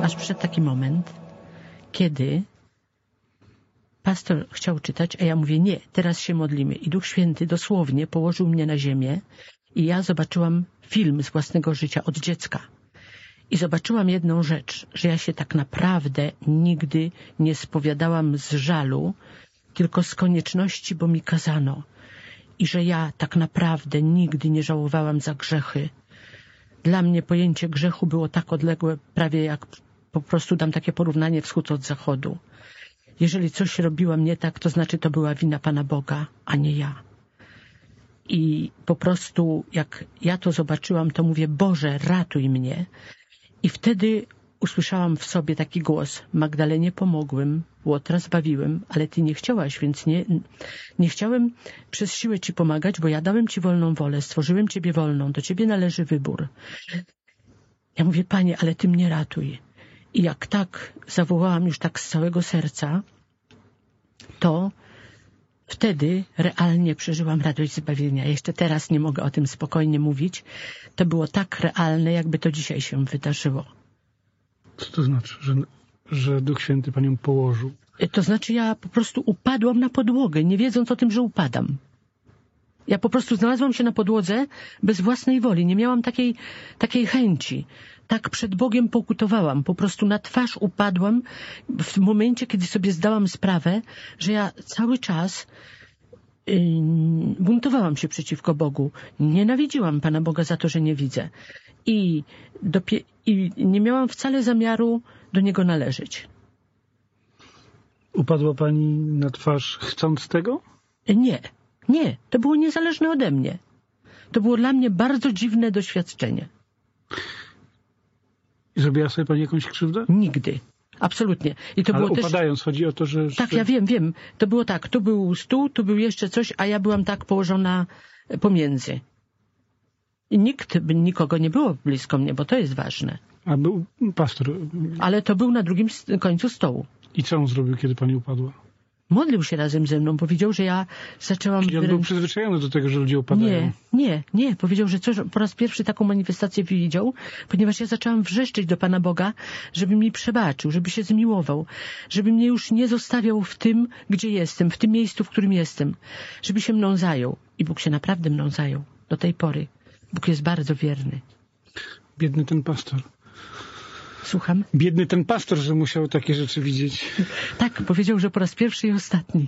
Aż przyszedł taki moment, kiedy pastor chciał czytać, a ja mówię, nie, teraz się modlimy. I Duch Święty dosłownie położył mnie na ziemię i ja zobaczyłam film z własnego życia od dziecka. I zobaczyłam jedną rzecz, że ja się tak naprawdę nigdy nie spowiadałam z żalu, tylko z konieczności, bo mi kazano. I że ja tak naprawdę nigdy nie żałowałam za grzechy. Dla mnie pojęcie grzechu było tak odległe, prawie jak po prostu dam takie porównanie wschód od zachodu. Jeżeli coś robiłam nie tak, to znaczy to była wina Pana Boga, a nie ja. I po prostu jak ja to zobaczyłam, to mówię, Boże, ratuj mnie. I wtedy usłyszałam w sobie taki głos, Magdalenie pomogłem, Łotra zbawiłem, ale Ty nie chciałaś, więc nie chciałem przez siłę Ci pomagać, bo ja dałem Ci wolną wolę, stworzyłem Ciebie wolną, do Ciebie należy wybór. Ja mówię, Panie, ale Ty mnie ratuj. I jak tak zawołałam już tak z całego serca, to wtedy realnie przeżyłam radość zbawienia. Jeszcze teraz nie mogę o tym spokojnie mówić. To było tak realne, jakby to dzisiaj się wydarzyło. Co to znaczy, że Duch Święty Panią położył? To znaczy ja po prostu upadłam na podłogę, nie wiedząc o tym, że upadam. Ja po prostu znalazłam się na podłodze bez własnej woli. Nie miałam takiej chęci. Tak przed Bogiem pokutowałam. Po prostu na twarz upadłam w momencie, kiedy sobie zdałam sprawę, że ja cały czas buntowałam się przeciwko Bogu. Nienawidziłam Pana Boga za to, że nie widzę. I nie miałam wcale zamiaru do Niego należeć. Upadła Pani na twarz chcąc tego? Nie. To było niezależne ode mnie. To było dla mnie bardzo dziwne doświadczenie. I zrobiła sobie Pani jakąś krzywdę? Nigdy. Absolutnie. I to ale było upadając, też... chodzi o to, że... Tak, ja wiem. To było tak, tu był stół, tu był jeszcze coś, a ja byłam tak położona pomiędzy. I nikogo nie było blisko mnie, bo to jest ważne. A był pastor. Ale to był na drugim końcu stołu. I co on zrobił, kiedy Pani upadła? Modlił się razem ze mną. Powiedział, że ja zaczęłam... Czyli on był przyzwyczajony do tego, że ludzie upadają. Nie. Powiedział, że po raz pierwszy taką manifestację widział, ponieważ ja zaczęłam wrzeszczeć do Pana Boga, żeby mi przebaczył, żeby się zmiłował, żeby mnie już nie zostawiał w tym, gdzie jestem, w tym miejscu, w którym jestem, żeby się mną zajął. I Bóg się naprawdę mną zajął do tej pory. Bóg jest bardzo wierny. Biedny ten pastor. Słucham? Biedny ten pastor, że musiał takie rzeczy widzieć. Tak, powiedział, że po raz pierwszy i ostatni.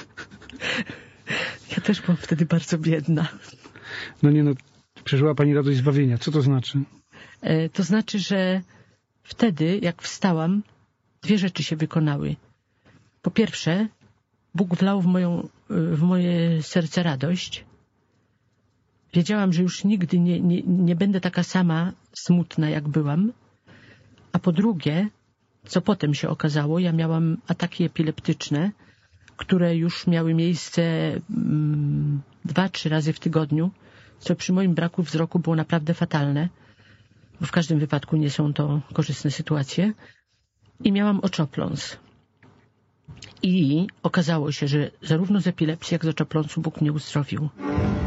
Ja też byłam wtedy bardzo biedna. Przeżyła Pani radość zbawienia. Co to znaczy? To znaczy, że wtedy, jak wstałam, dwie rzeczy się wykonały. Po pierwsze, Bóg wlał w moje serce radość. Wiedziałam, że już nigdy nie będę taka sama smutna, jak byłam. A po drugie, co potem się okazało, ja miałam ataki epileptyczne, które już miały miejsce 2-3 razy w tygodniu, co przy moim braku wzroku było naprawdę fatalne, bo w każdym wypadku nie są to korzystne sytuacje. I miałam oczopląs. I okazało się, że zarówno z epilepsji, jak z oczopląsu Bóg mnie uzdrowił.